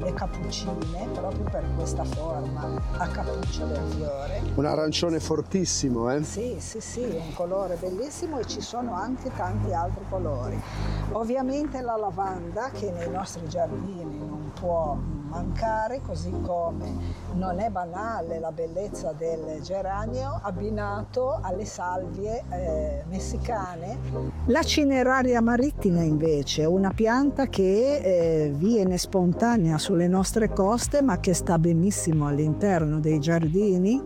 le cappuccine, proprio per questa forma a cappuccio del fiore. Un arancione fortissimo, eh? Sì, un colore bellissimo, e ci sono anche tanti altri colori. Ovviamente la lavanda, che nei nostri giardini non può mancare, così come non è banale la bellezza del geranio abbinato alle salvie messicane. La cineraria marittima invece è una pianta che viene spontanea sulle nostre coste, ma che sta benissimo all'interno dei giardini.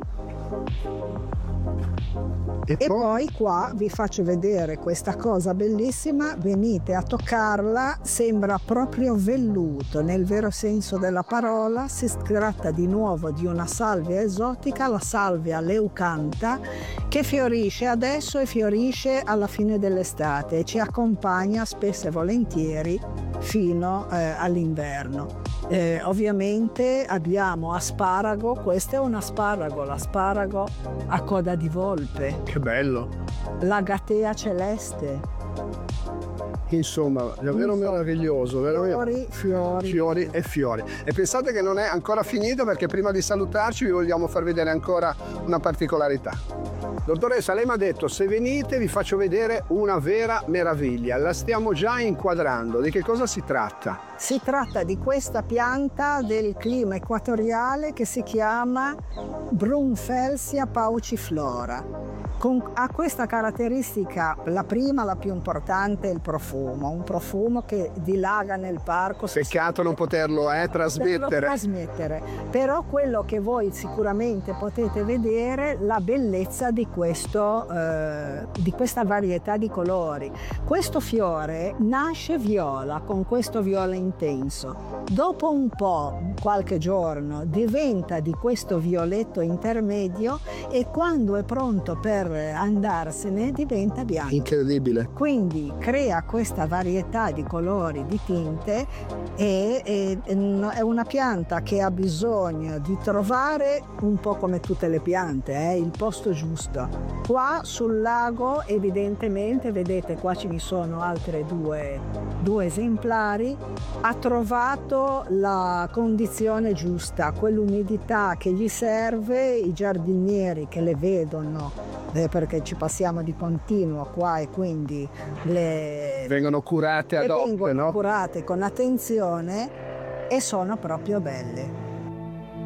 E poi qua vi faccio vedere questa cosa bellissima, venite a toccarla, sembra proprio velluto nel vero senso della parola. Si tratta di nuovo di una salvia esotica, la salvia leucantha, che fiorisce adesso e fiorisce alla fine dell'estate e ci accompagna spesso e volentieri fino all'inverno. Ovviamente abbiamo asparago, questo è un asparago, l'asparago a coda di volpe. Che bello! L'agatea celeste. Insomma, davvero meraviglioso, veramente. Fiori. Fiori. E pensate che non è ancora finito, perché prima di salutarci vi vogliamo far vedere ancora una particolarità. Dottoressa, lei mi ha detto, se venite vi faccio vedere una vera meraviglia. La stiamo già inquadrando. Di che cosa si tratta? Si tratta di questa pianta del clima equatoriale che si chiama Brunfelsia pauciflora. Ha questa caratteristica, la prima, la più importante, è il profumo, un profumo che dilaga nel parco. Peccato non poterlo trasmettere. Però quello che voi sicuramente potete vedere, la bellezza di questa varietà di colori. Questo fiore nasce viola, con questo viola intenso. Dopo un po', qualche giorno, diventa di questo violetto intermedio, e quando è pronto per andarsene diventa bianco. Incredibile. Quindi crea questa varietà di colori, di tinte, e è una pianta che ha bisogno di trovare, un po' come tutte le piante, il posto giusto. Qua sul lago evidentemente, vedete, qua ci sono altre due esemplari, ha trovato la condizione giusta, quell'umidità che gli serve. I giardinieri che le vedono, perché ci passiamo di continuo qua, e quindi vengono curate ad hoc, no? Curate con attenzione, e sono proprio belle.